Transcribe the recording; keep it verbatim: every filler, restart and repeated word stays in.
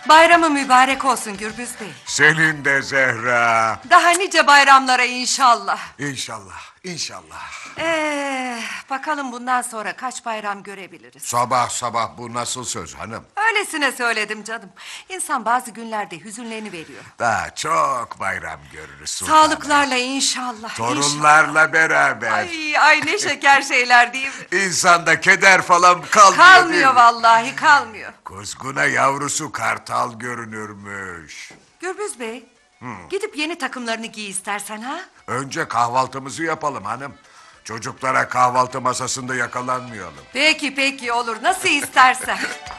Bayramı mübarek olsun Gürbüz Bey. Senin de Zehra. Daha nice bayramlara inşallah. İnşallah, inşallah. Ee, bakalım bundan sonra kaç bayram görebiliriz. Sabah sabah bu nasıl söz hanım? Öylesine söyledim canım. İnsan bazı günlerde hüzünleniveriyor. Daha çok bayram görürüz sultanım. Sağlıklarla inşallah. Torunlarla inşallah. beraber. Ay, ay ne şeker şeyler değil mi? İnsanda keder falan kalmıyor, değil Kalmıyor mi? vallahi kalmıyor. Kuzguna yavrusu kartal görünürmüş. Gürbüz Bey, gidip yeni takımlarını giy istersen ha? Önce kahvaltımızı yapalım hanım. Çocuklara kahvaltı masasında yakalanmayalım. Peki peki olur nasıl istersen.